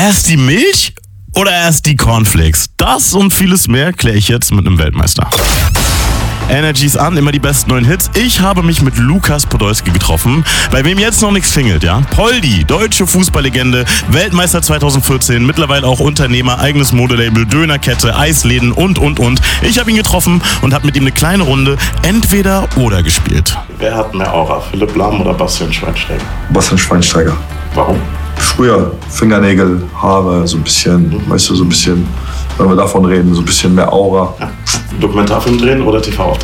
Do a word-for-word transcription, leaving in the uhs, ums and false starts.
Erst die Milch oder erst die Cornflakes? Das und vieles mehr kläre ich jetzt mit einem Weltmeister. Energy's an, immer die besten neuen Hits. Ich habe mich mit Lukas Podolski getroffen, bei wem jetzt noch nichts klingelt, ja? Poldi, deutsche Fußballlegende, Weltmeister zweitausendvierzehn, mittlerweile auch Unternehmer, eigenes Modelabel, Dönerkette, Eisläden und, und, und. Ich habe ihn getroffen und habe mit ihm eine kleine Runde entweder oder gespielt. Wer hat mehr Aura, Philipp Lahm oder Bastian Schweinsteiger? Bastian Schweinsteiger. Warum? Früher Fingernägel, Haare, so ein bisschen, mhm. weißt du, so ein bisschen, wenn wir davon reden, so ein bisschen mehr Aura. Ja. Dokumentarfilm drehen oder T V-Auftritt?